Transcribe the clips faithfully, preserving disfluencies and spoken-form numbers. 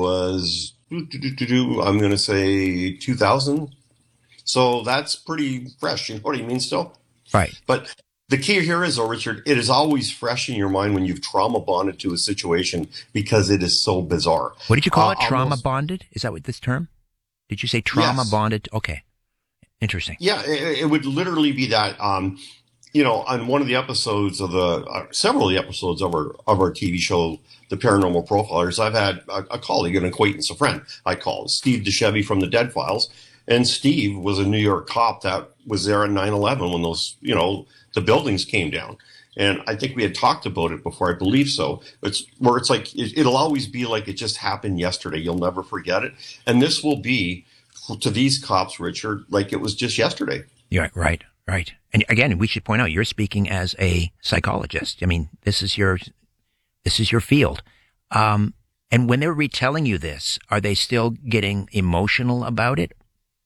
was, I'm going to say two thousand. So that's pretty fresh. You know what I mean still? Right. But the key here is, though, Richard, it is always fresh in your mind when you've trauma bonded to a situation because it is so bizarre. What did you call uh, it? Trauma almost, bonded? Is that what this term? Did you say trauma yes. bonded? Okay. Interesting. Yeah, it, it would literally be that. Um, you know, on one of the episodes of the, uh, several of the episodes of our, of our T V show, The Paranormal Profilers, I've had a, a colleague, an acquaintance, a friend, I call Steve DeChevy from the Dead Files. And Steve was a New York cop that was there at nine eleven when those, you know, the buildings came down. And I think we had talked about it before, I believe so. It's where it's like, it, it'll always be like it just happened yesterday. You'll never forget it. And this will be, to these cops, Richard, like it was just yesterday. Yeah, right, right. And again, we should point out, you're speaking as a psychologist. I mean, this is your, this is your field. Um, and when they're retelling you this, are they still getting emotional about it?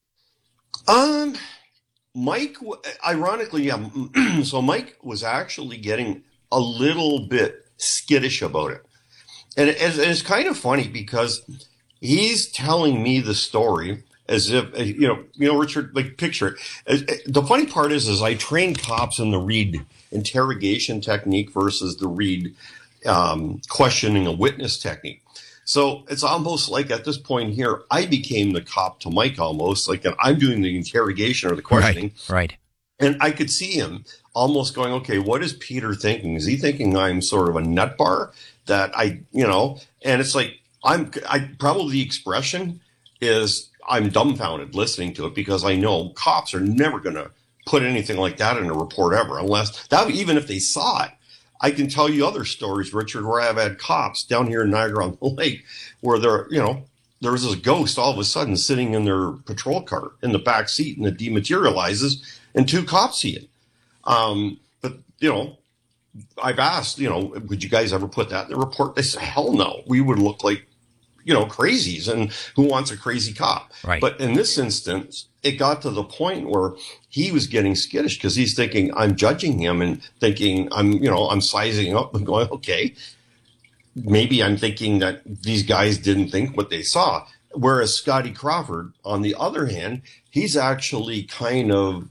Um, Mike, ironically, yeah. So Mike was actually getting a little bit skittish about it. And it's, it's kind of funny because he's telling me the story as if, you know, you know, Richard, like picture it. The funny part is, is I train cops in the Reid interrogation technique versus the Reid um, questioning a witness technique. So it's almost like at this point here, I became the cop to Mike almost, like I'm doing the interrogation or the questioning. Right, right. And I could see him almost going, okay, what is Peter thinking? Is he thinking I'm sort of a nut bar that I, you know, and it's like, I'm, I probably the expression is I'm dumbfounded listening to it because I know cops are never going to put anything like that in a report ever, unless that, even if they saw it. I can tell you other stories, Richard, where I've had cops down here in Niagara on the Lake where they're, you know, there was this ghost all of a sudden sitting in their patrol car in the back seat and it dematerializes and two cops see it. Um, but, you know, I've asked, you know, would you guys ever put that in the report? They said, hell no. We would look like, you know, crazies, and who wants a crazy cop? Right. But in this instance, it got to the point where he was getting skittish because he's thinking, I'm judging him and thinking I'm, you know, I'm sizing up and going, okay, maybe I'm thinking that these guys didn't think what they saw. Whereas Scotty Crawford, on the other hand, he's actually kind of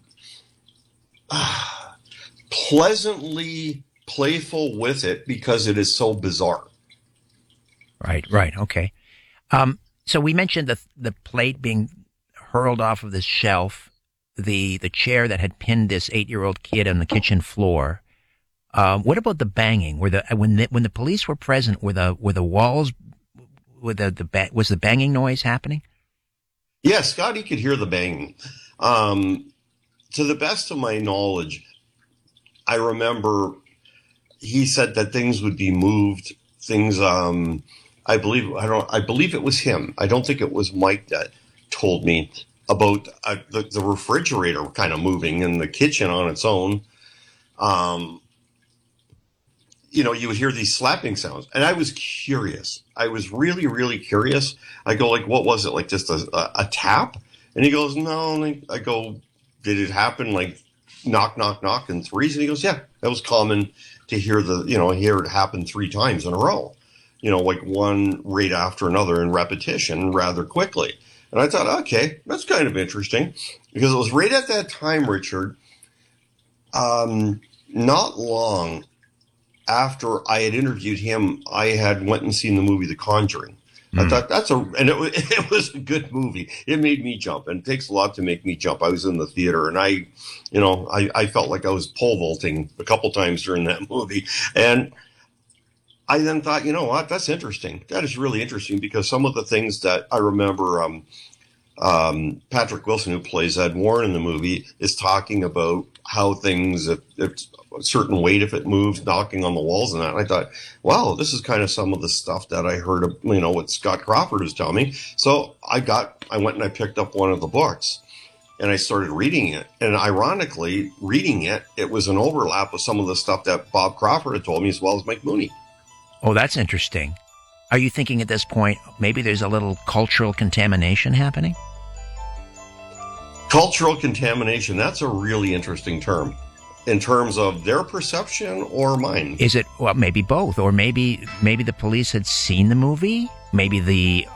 uh, pleasantly playful with it because it is so bizarre. Right, right, okay. Um, so we mentioned the the plate being hurled off of the shelf, the the chair that had pinned this eight-year-old kid on the kitchen floor. Um, what about the banging? Were the when the, when the police were present, were the were the walls, were the the ba- was the banging noise happening? Yeah, Scotty could hear the banging. Um, to the best of my knowledge, I remember he said that things would be moved. Things. Um, I believe I don't. I believe it was him. I don't think it was Mike that told me about uh, the, the refrigerator kind of moving and the kitchen on its own. Um, you know, you would hear these slapping sounds, and I was curious. I was really, really curious. I go like, "What was it? Like just a, a, a tap?" And he goes, "No." And I go, "Did it happen like knock, knock, knock in threes?" And he goes, "Yeah, that was common to hear the, you know, hear it happen three times in a row." You know, like one right after another in repetition rather quickly. And I thought, okay, that's kind of interesting because it was right at that time, Richard, um, not long after I had interviewed him, I had went and seen the movie The Conjuring. Mm. I thought that's a, and it was, it was a good movie. It made me jump, and it takes a lot to make me jump. I was in the theater and I, you know, I, I felt like I was pole vaulting a couple times during that movie. And I then thought, you know what, that's interesting. That is really interesting because some of the things that I remember, um, um, Patrick Wilson, who plays Ed Warren in the movie, is talking about how things, if, if a certain weight, if it moves, knocking on the walls and that. And I thought, wow, this is kind of some of the stuff that I heard of, you know, what Scott Crawford was telling me. So I got, I went and I picked up one of the books and I started reading it. And ironically, reading it, it was an overlap of some of the stuff that Bob Crawford had told me as well as Mike Mooney. Oh, that's interesting. Are you thinking at this point maybe there's a little cultural contamination happening? Cultural contamination, that's a really interesting term. In terms of their perception or mine? Is it, well, maybe both. Or maybe maybe the police had seen the movie. Maybe the